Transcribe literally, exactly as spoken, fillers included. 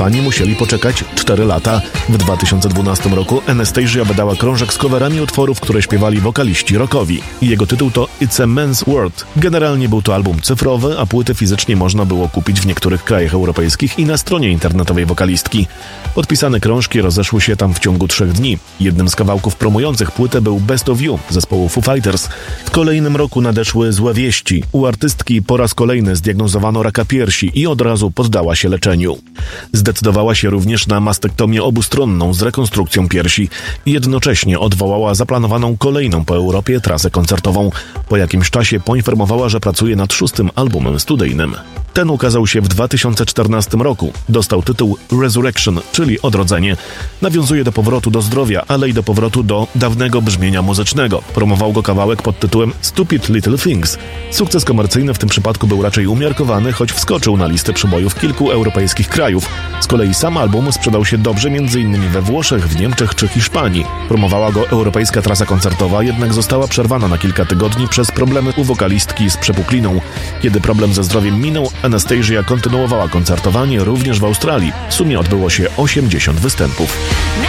Pani musieli poczekać cztery lata. W dwa tysiące dwunastym roku Anastasia wydała krążek z coverami utworów, które śpiewali wokaliści rockowi. Jego tytuł to It's a Man's World. Generalnie był to album cyfrowy, a płytę fizycznie można było kupić w niektórych krajach europejskich i na stronie internetowej wokalistki. Podpisane krążki rozeszły się tam w ciągu trzech dni. Jednym z kawałków promujących płytę był Best of You zespołu Foo Fighters. W kolejnym roku nadeszły złe wieści. U artystki po raz kolejny zdiagnozowano raka piersi i od razu poddała się leczeniu. Zdecydowała się również na mastektomię obustronną z rekonstrukcją piersi i jednocześnie odwołała zaplanowaną kolejną po Europie trasę koncertową. Po jakimś czasie poinformowała, że pracuje nad szóstym albumem studyjnym. Ten ukazał się w dwa tysiące czternastym roku. Dostał tytuł Resurrection, czyli Odrodzenie. Nawiązuje do powrotu do zdrowia, ale i do powrotu do dawnego brzmienia muzycznego. Promował go kawałek pod tytułem Stupid Little Things. Sukces komercyjny w tym przypadku był raczej umiarkowany, choć wskoczył na listę przebojów kilku europejskich krajów. Z kolei sam album sprzedał się dobrze m.in. we Włoszech, w Niemczech czy Hiszpanii. Promowała go europejska trasa koncertowa, jednak została przerwana na kilka tygodni przez problemy u wokalistki z przepukliną. Kiedy problem ze zdrowiem minął, Anastasia kontynuowała koncertowanie również w Australii. W sumie odbyło się osiemdziesiąt występów.